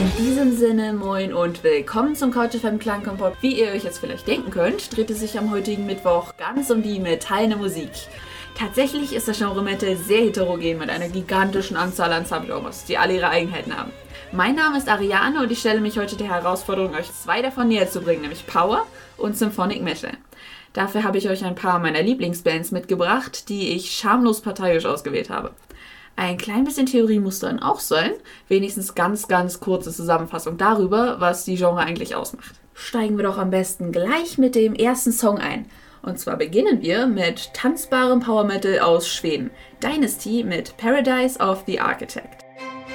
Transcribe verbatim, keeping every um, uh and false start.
In diesem Sinne, moin und willkommen zum Couch F M Klangkompott. Wie ihr euch jetzt vielleicht denken könnt, dreht es sich am heutigen Mittwoch ganz um die metallene Musik. Tatsächlich ist das Genre Metal sehr heterogen mit einer gigantischen Anzahl an Subgenres, die alle ihre Eigenheiten haben. Mein Name ist Ariane und ich stelle mich heute der Herausforderung, euch zwei davon näher zu bringen, nämlich Power und Symphonic Metal. Dafür habe ich euch ein paar meiner Lieblingsbands mitgebracht, die ich schamlos parteiisch ausgewählt habe. Ein klein bisschen Theorie muss dann auch sein, wenigstens ganz, ganz kurze Zusammenfassung darüber, was die Genre eigentlich ausmacht. Steigen wir doch am besten gleich mit dem ersten Song ein. Und zwar beginnen wir mit tanzbarem Power Metal aus Schweden, Dynasty mit Paradise of the Architect.